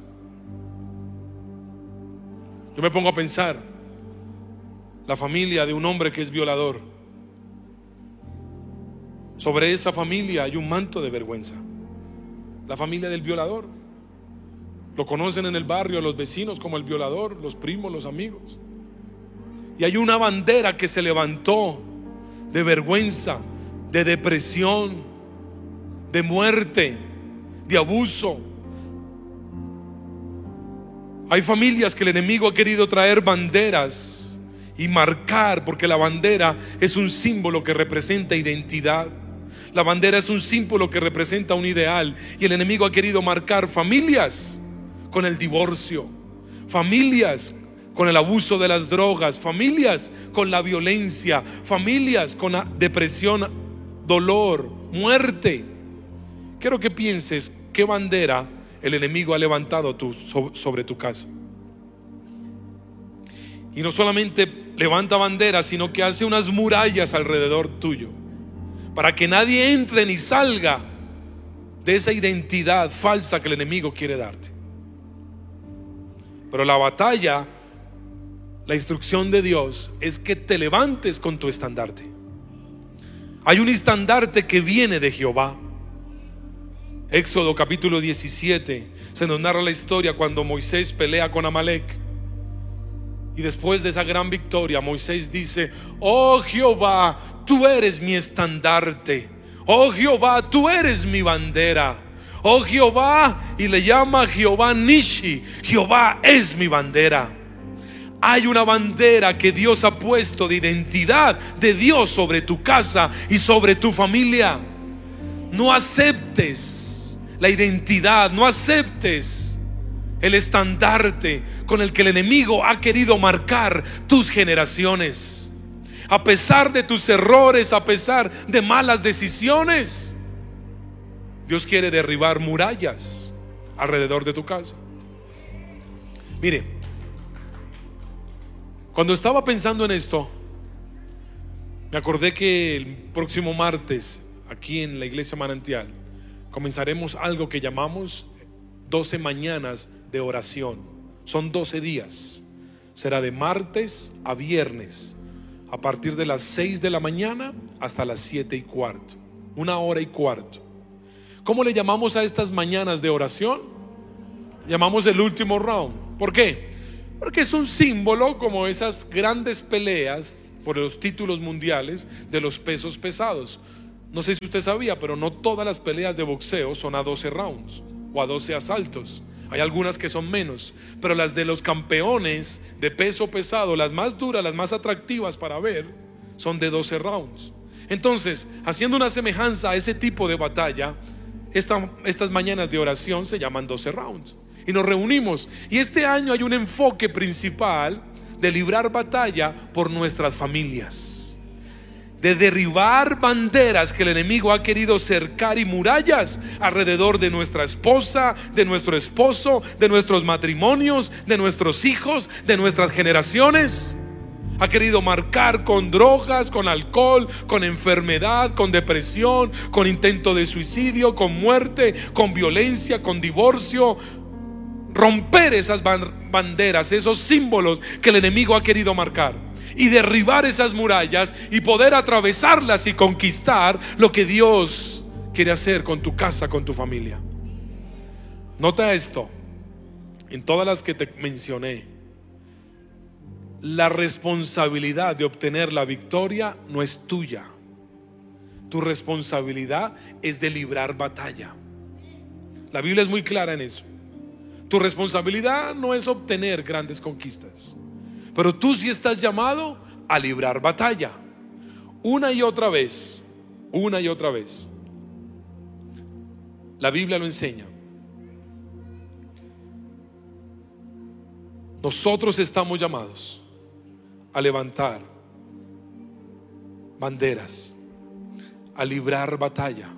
Yo me pongo a pensar, la familia de un hombre que es violador. Sobre esa familia hay un manto de vergüenza. La familia del violador. Lo conocen en el barrio los vecinos como el violador, los primos, los amigos. Y hay una bandera que se levantó de vergüenza, de depresión, de muerte, de abuso. Hay familias que el enemigo ha querido traer banderas y marcar, porque la bandera es un símbolo que representa identidad. La bandera es un símbolo que representa un ideal, y el enemigo ha querido marcar familias con el divorcio, familias con el abuso de las drogas, familias con la violencia, familias con la depresión, dolor, muerte. Quiero que pienses qué bandera el enemigo ha levantado sobre tu casa. Y no solamente levanta banderas, sino que hace unas murallas alrededor tuyo, para que nadie entre ni salga de esa identidad falsa que el enemigo quiere darte. Pero la batalla, la instrucción de Dios es que te levantes con tu estandarte. Hay un estandarte que viene de Jehová. Éxodo capítulo 17 se nos narra la historia cuando Moisés pelea con Amalek. Y después de esa gran victoria, Moisés dice: oh Jehová, tú eres mi estandarte. Oh Jehová, tú eres mi bandera. Oh Jehová, y le llama Jehová Nishi. Jehová es mi bandera. Hay una bandera que Dios ha puesto de identidad de Dios sobre tu casa y sobre tu familia. No aceptes la identidad, no aceptes el estandarte con el que el enemigo ha querido marcar tus generaciones. A pesar de tus errores, a pesar de malas decisiones, Dios quiere derribar murallas alrededor de tu casa. Mire, cuando estaba pensando en esto, me acordé que el próximo martes, aquí en la iglesia Manantial, comenzaremos algo que llamamos 12 mañanas de oración. Son 12 días. Será de martes a viernes, a partir de las 6 de la mañana hasta las 7:15, 1 hora y cuarto. ¿Cómo le llamamos a estas mañanas de oración? Llamamos el último round. ¿Por qué? Porque es un símbolo como esas grandes peleas por los títulos mundiales de los pesos pesados. No sé si usted sabía, pero no todas las peleas de boxeo son a 12 rounds o a 12 asaltos. Hay algunas que son menos, pero las de los campeones de peso pesado, las más duras, las más atractivas para ver, son de 12 rounds. Entonces, haciendo una semejanza a ese tipo de batalla, estas mañanas de oración se llaman 12 rounds. Y nos reunimos. Y este año hay un enfoque principal de librar batalla por nuestras familias, de derribar banderas que el enemigo ha querido cercar y murallas alrededor de nuestra esposa, de nuestro esposo, de nuestros matrimonios, de nuestros hijos, de nuestras generaciones. Ha querido marcar con drogas, con alcohol, con enfermedad, con depresión, con intento de suicidio, con muerte, con violencia, con divorcio. Romper esas banderas, esos símbolos que el enemigo ha querido marcar, y derribar esas murallas y poder atravesarlas y conquistar lo que Dios quiere hacer con tu casa, con tu familia. Nota esto: en todas las que te mencioné, la responsabilidad de obtener la victoria no es tuya. Tu responsabilidad es de librar batalla. La Biblia es muy clara en eso. Tu responsabilidad no es obtener grandes conquistas, pero tú sí estás llamado a librar batalla. Una y otra vez, una y otra vez. La Biblia lo enseña. Nosotros estamos llamados a levantar banderas, a librar batalla.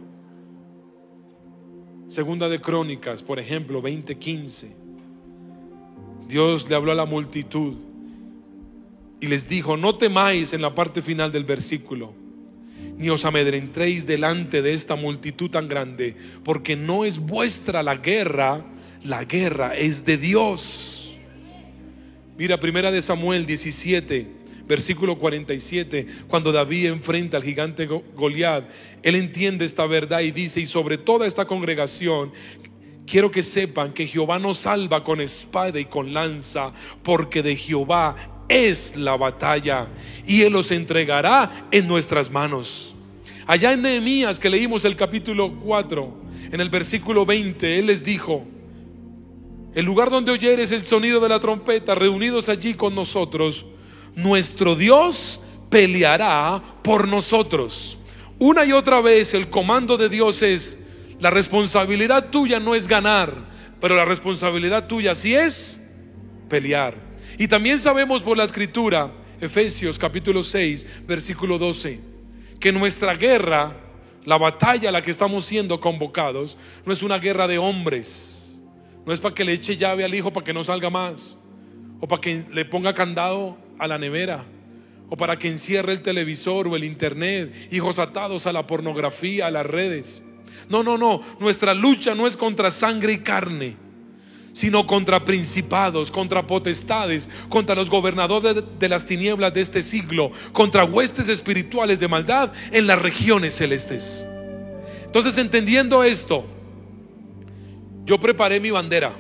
Segunda de Crónicas, por ejemplo, 20:15. Dios le habló a la multitud y les dijo: no temáis, en la parte final del versículo, ni os amedrentéis delante de esta multitud tan grande, porque no es vuestra la guerra es de Dios. Mira, primera de Samuel 17, versículo 47, cuando David enfrenta al gigante Goliat, él entiende esta verdad y dice: y sobre toda esta congregación quiero que sepan que Jehová nos salva con espada y con lanza, porque de Jehová es la batalla y Él los entregará en nuestras manos. Allá en Nehemías, que leímos el capítulo 4, en el versículo 20, Él les dijo: el lugar donde oyeres el sonido de la trompeta, reunidos allí con nosotros, nuestro Dios peleará por nosotros. Una y otra vez el comando de Dios es: la responsabilidad tuya no es ganar, pero la responsabilidad tuya sí es pelear. Y también sabemos por la escritura, Efesios capítulo 6, versículo 12, que nuestra guerra, la batalla a la que estamos siendo convocados, no es una guerra de hombres. No es para que le eche llave al hijo para que no salga más, o para que le ponga candado a la nevera, o para que encierre el televisor o el internet, hijos atados a la pornografía, a las redes. No, nuestra lucha no es contra sangre y carne, sino contra principados, contra potestades, contra los gobernadores de las tinieblas de este siglo, contra huestes espirituales de maldad en las regiones celestes. Entonces, entendiendo esto, yo preparé mi bandera.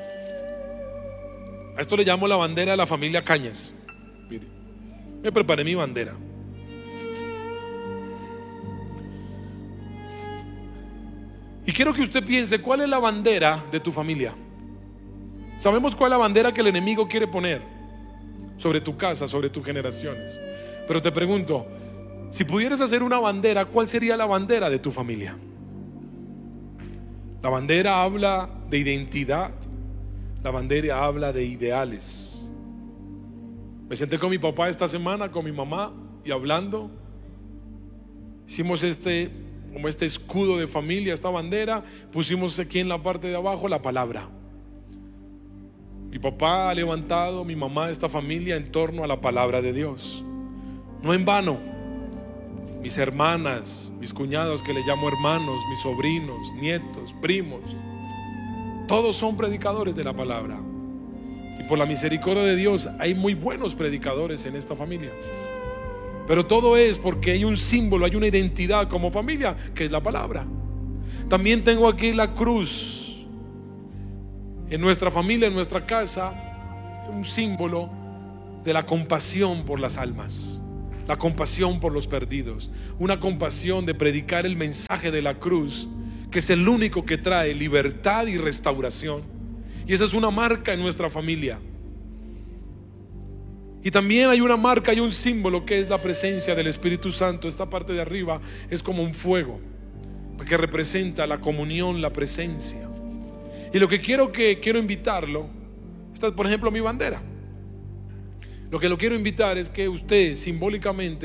A esto le llamo la bandera de la familia Cañas. Mire, me preparé mi bandera. Y quiero que usted piense: ¿cuál es la bandera de tu familia? Sabemos cuál es la bandera que el enemigo quiere poner sobre tu casa, sobre tus generaciones. Pero te pregunto, si pudieras hacer una bandera, ¿cuál sería la bandera de tu familia? La bandera habla de identidad. La bandera habla de ideales. Me senté con mi papá esta semana, con mi mamá, y hablando, hicimos como este escudo de familia, esta bandera. Pusimos aquí en la parte de abajo la palabra. Mi papá ha levantado, mi mamá, esta familia en torno a la palabra de Dios. No en vano. Mis hermanas, mis cuñados, que le llamo hermanos, mis sobrinos, nietos, primos, todos son predicadores de la palabra. Y por la misericordia de Dios hay muy buenos predicadores en esta familia. Pero todo es porque hay un símbolo, hay una identidad como familia, que es la palabra. También tengo aquí la cruz. En nuestra familia, en nuestra casa, un símbolo de la compasión por las almas, la compasión por los perdidos, una compasión de predicar el mensaje de la cruz, que es el único que trae libertad y restauración. Y esa es una marca en nuestra familia. Y también hay una marca y un símbolo que es la presencia del Espíritu Santo. Esta parte de arriba es como un fuego que representa la comunión, la presencia. Y lo que quiero invitarlo, esta es por ejemplo mi bandera. Lo que lo quiero invitar es que usted simbólicamente